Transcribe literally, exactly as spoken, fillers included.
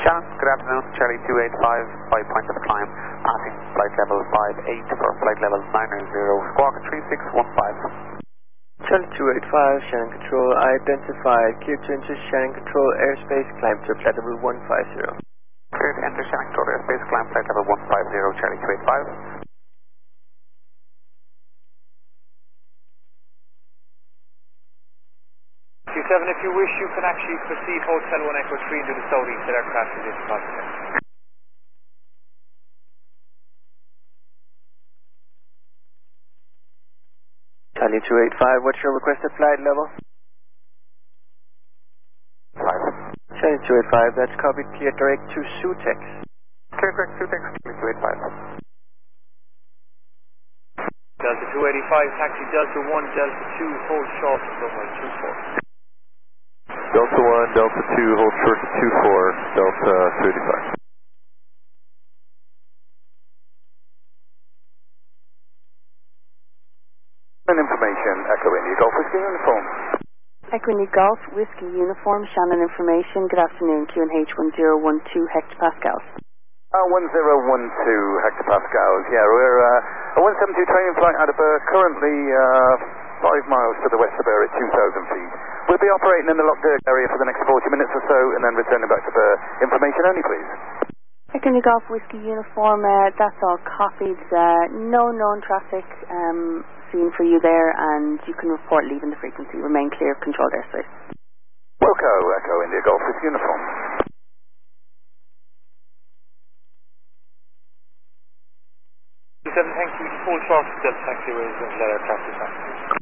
Shannon, good afternoon, Charlie two eight five, five points of climb, passing flight level five eight for flight level nine zero, squawk three six one five. Charlie two eight five, Shannon Control, identified, clear to enter Shannon Control, airspace, climb to flight level one five zero. Clear to enter Shannon Control, airspace, climb flight level one five zero, Charlie two eight five. Q seven, if you wish, you can actually proceed Hotel one Echo three into the southeast that aircraft is in contact. Charlie two eight five, what's your requested flight level? five. Charlie two eight five, that's copied, clear direct to Sutex. Clear direct to Sutex, Charlie two eight five. Delta two eighty-five, taxi Delta one, Delta two, hold short of runway two four. Delta one, Delta two, hold short to two four, Delta two eighty-five. Information, Echo India Golf Whiskey Uniform. Echo India Golf Whiskey Uniform, Shannon Information, good afternoon, Q N H one zero one two hectopascals. Uh, one zero one two hectopascals, yeah, we're uh, a one seven two training flight out of Burr, currently uh, five miles to the west of Burr at two thousand feet. We'll be operating in the Lockdown area for the next forty minutes or so, and then returning back to Burr. Information only, please. Echo India Golf Whiskey Uniform, uh, that's all copied, uh, no known traffic um, seen for you there, and you can report leaving the frequency, remain clear of controlled airspace. Wilco, Echo India Golf Whiskey Uniform. Q seven, thank you, full short Delta taxiways and let aircraft is back.